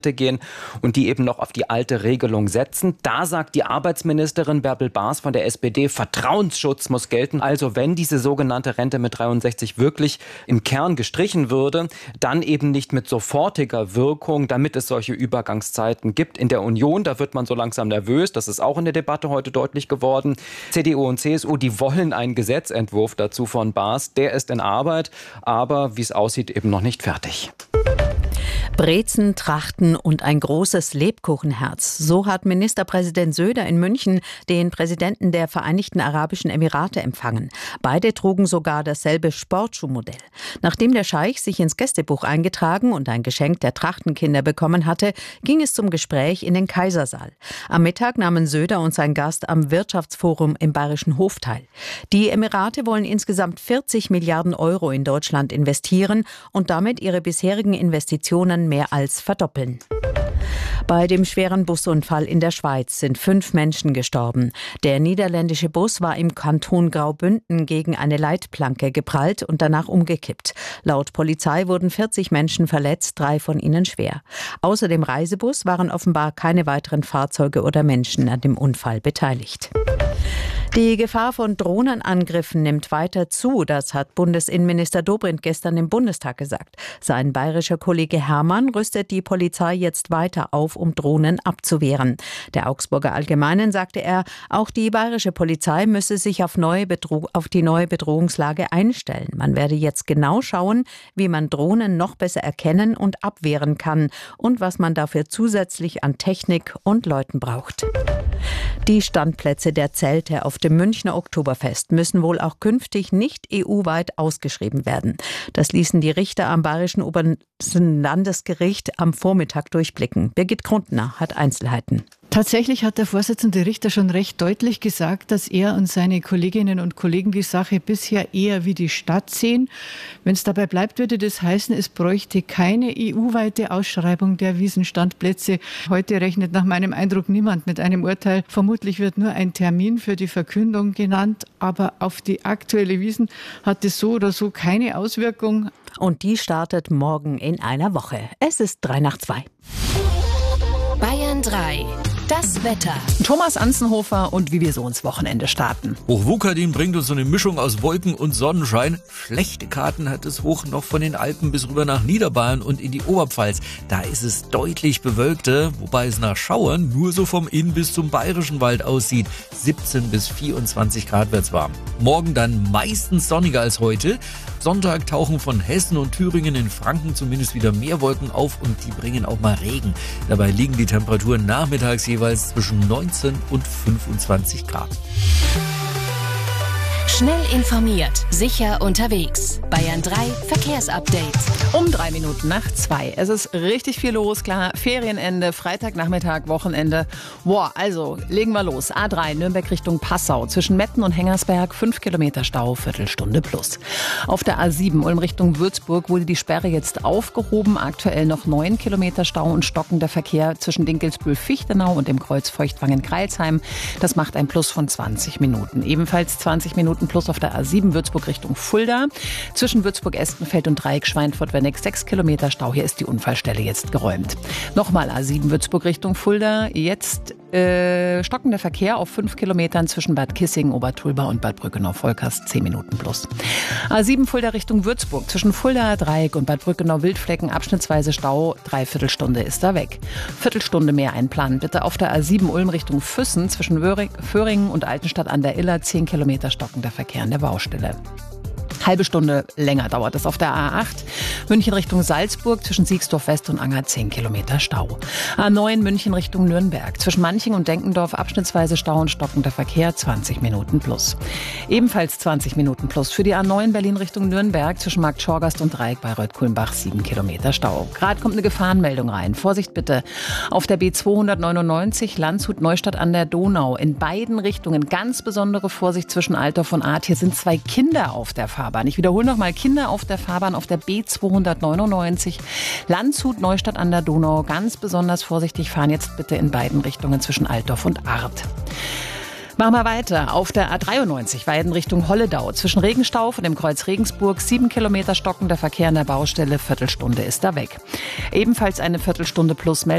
gehen und die eben noch auf die alte Regelung setzen. Da sagt die Arbeitsministerin Bärbel Baas von der SPD, Vertrauensschutz muss gelten. Also wenn diese sogenannte Rente mit 63 wirklich im Kern gestrichen würde, dann eben nicht mit sofortiger Wirkung, damit es solche Übergangszeiten gibt. In der Union, da wird man so langsam nervös, das ist auch in der Debatte heute deutlich geworden. CDU und CSU, die wollen einen Gesetzentwurf dazu von Baas. Der ist in Arbeit, aber wie es aussieht, eben noch nicht fertig. Brezen, Trachten und ein großes Lebkuchenherz. So hat Ministerpräsident Söder in München den Präsidenten der Vereinigten Arabischen Emirate empfangen. Beide trugen sogar dasselbe Sportschuhmodell. Nachdem der Scheich sich ins Gästebuch eingetragen und ein Geschenk der Trachtenkinder bekommen hatte, ging es zum Gespräch in den Kaisersaal. Am Mittag nahmen Söder und sein Gast am Wirtschaftsforum im Bayerischen Hof teil. Die Emirate wollen insgesamt 40 Milliarden Euro in Deutschland investieren und damit ihre bisherigen Investitionen mehr als verdoppeln. Bei dem schweren Busunfall in der Schweiz sind 5 Menschen gestorben. Der niederländische Bus war im Kanton Graubünden gegen eine Leitplanke geprallt und danach umgekippt. Laut Polizei wurden 40 Menschen verletzt, 3 von ihnen schwer. Außer dem Reisebus waren offenbar keine weiteren Fahrzeuge oder Menschen an dem Unfall beteiligt. Die Gefahr von Drohnenangriffen nimmt weiter zu, das hat Bundesinnenminister Dobrindt gestern im Bundestag gesagt. Sein bayerischer Kollege Hermann rüstet die Polizei jetzt weiter auf, um Drohnen abzuwehren. Der Augsburger Allgemeinen sagte er, auch die bayerische Polizei müsse sich auf die neue Bedrohungslage einstellen. Man werde jetzt genau schauen, wie man Drohnen noch besser erkennen und abwehren kann und was man dafür zusätzlich an Technik und Leuten braucht. Die Standplätze der Zelte auf dem Münchner Oktoberfest müssen wohl auch künftig nicht EU-weit ausgeschrieben werden. Das ließen die Richter am Bayerischen Obersten Landesgericht am Vormittag durchblicken. Birgit Grundner hat Einzelheiten. Tatsächlich hat der Vorsitzende Richter schon recht deutlich gesagt, dass er und seine Kolleginnen und Kollegen die Sache bisher eher wie die Stadt sehen. Wenn es dabei bleibt, würde das heißen, es bräuchte keine EU-weite Ausschreibung der Wiesenstandplätze. Heute rechnet nach meinem Eindruck niemand mit einem Urteil. Vermutlich wird nur ein Termin für die Verkündung genannt, aber auf die aktuelle Wiesn hat es so oder so keine Auswirkung. Und die startet morgen in einer Woche. Es ist 2:03. Bayern 3. Das Wetter. Thomas Anzenhofer und wie wir so ins Wochenende starten. Hoch-Wukadin bringt uns so eine Mischung aus Wolken und Sonnenschein. Schlechte Karten hat es hoch noch von den Alpen bis rüber nach Niederbayern und in die Oberpfalz. Da ist es deutlich bewölkter, wobei es nach Schauern nur so vom Inn bis zum Bayerischen Wald aussieht. 17 bis 24 Grad wird's warm. Morgen dann meistens sonniger als heute. Sonntag tauchen von Hessen und Thüringen in Franken zumindest wieder mehr Wolken auf und die bringen auch mal Regen. Dabei liegen die Temperaturen nachmittags jeweils zwischen 19 und 25 Grad. Schnell informiert, sicher unterwegs. Bayern 3 Verkehrsupdate. Um 2:03. Es ist richtig viel los, klar. Ferienende, Freitagnachmittag, Wochenende. Boah, also legen wir los. A3 Nürnberg Richtung Passau. Zwischen Metten und Hengersberg 5 Kilometer Stau, Viertelstunde plus. Auf der A7 Ulm Richtung Würzburg wurde die Sperre jetzt aufgehoben. Aktuell noch 9 Kilometer Stau und stockender Verkehr zwischen Dinkelsbühl-Fichtenau und dem Kreuz Feuchtwangen-Kreilsheim. Das macht ein Plus von 20 Minuten. Ebenfalls 20 Minuten plus auf der A7 Würzburg Richtung Fulda. Zwischen Würzburg-Estenfeld und Dreieck-Schweinfurt-Werneck 6 Kilometer Stau. Hier ist die Unfallstelle jetzt geräumt. Nochmal A7 Würzburg Richtung Fulda. Jetzt stockender Verkehr auf 5 Kilometern zwischen Bad Kissingen, Obertulba und Bad Brückenau-Volkast 10 Minuten plus. A7 Fulda Richtung Würzburg. Zwischen Fulda, Dreieck und Bad Brückenau-Wildflecken abschnittsweise Stau. 3/4 ist da weg. Viertelstunde mehr einplanen bitte auf der A7 Ulm Richtung Füssen. Zwischen Föhringen und Altenstadt an der Iller 10 Kilometer stockender Verkehr an der Baustelle. Halbe Stunde länger dauert es auf der A8. München Richtung Salzburg zwischen Siegsdorf West und Anger 10 Kilometer Stau. A9 München Richtung Nürnberg. Zwischen Manching und Denkendorf abschnittsweise Stau und stockender Verkehr 20 Minuten plus. Ebenfalls 20 Minuten plus für die A9 Berlin Richtung Nürnberg zwischen Markt Schorgast und Dreieck bei Reuth-Kulmbach 7 Kilometer Stau. Gerade kommt eine Gefahrenmeldung rein. Vorsicht bitte. Auf der B299 Landshut-Neustadt an der Donau. In beiden Richtungen ganz besondere Vorsicht zwischen Altdorf und Arth. Hier sind 2 Kinder auf der Fahrbahn. Ich wiederhole nochmal, Kinder auf der Fahrbahn auf der B299 Landshut Neustadt an der Donau. Ganz besonders vorsichtig fahren jetzt bitte in beiden Richtungen zwischen Altdorf und Arth. Machen wir weiter. Auf der A93 Weiden Richtung Holledau. Zwischen Regenstauf und dem Kreuz Regensburg 7 Kilometer stockender Verkehr an der Baustelle. Viertelstunde ist da weg. Ebenfalls eine Viertelstunde plus